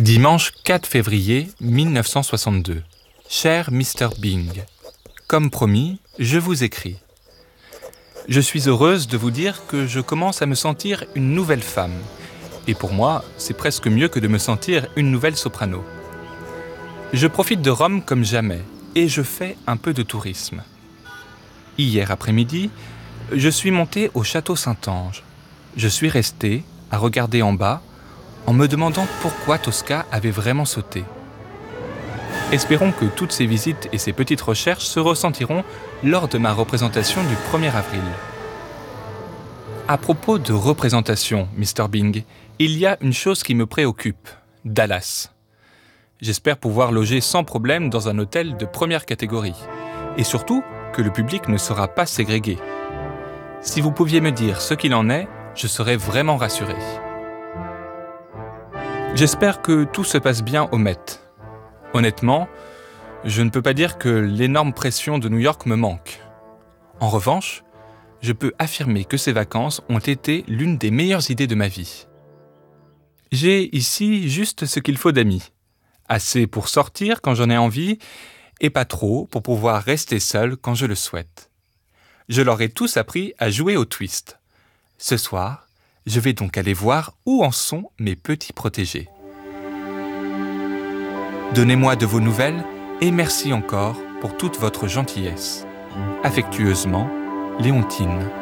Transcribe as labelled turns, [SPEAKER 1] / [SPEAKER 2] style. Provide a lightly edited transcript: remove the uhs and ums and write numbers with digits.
[SPEAKER 1] Dimanche 4 février 1962. Cher Mr. Bing, comme promis, je vous écris. Je suis heureuse de vous dire que je commence à me sentir une nouvelle femme. Et pour moi, c'est presque mieux que de me sentir une nouvelle soprano. Je profite de Rome comme jamais et je fais un peu de tourisme. Hier après-midi, je suis monté au château Saint-Ange. Je suis resté à regarder en bas en me demandant pourquoi Tosca avait vraiment sauté. Espérons que toutes ces visites et ces petites recherches se ressentiront lors de ma représentation du 1er avril. À propos de représentation, Mr. Bing, il y a une chose qui me préoccupe, Dallas. J'espère pouvoir loger sans problème dans un hôtel de première catégorie. Et surtout, que le public ne sera pas ségrégué. Si vous pouviez me dire ce qu'il en est, je serais vraiment rassuré. J'espère que tout se passe bien au Met. Honnêtement, je ne peux pas dire que l'énorme pression de New York me manque. En revanche, je peux affirmer que ces vacances ont été l'une des meilleures idées de ma vie. J'ai ici juste ce qu'il faut d'amis. Assez pour sortir quand j'en ai envie et pas trop pour pouvoir rester seul quand je le souhaite. Je leur ai tous appris à jouer au twist. Ce soir, je vais donc aller voir où en sont mes petits protégés. Donnez-moi de vos nouvelles et merci encore pour toute votre gentillesse. Affectueusement, Léontine.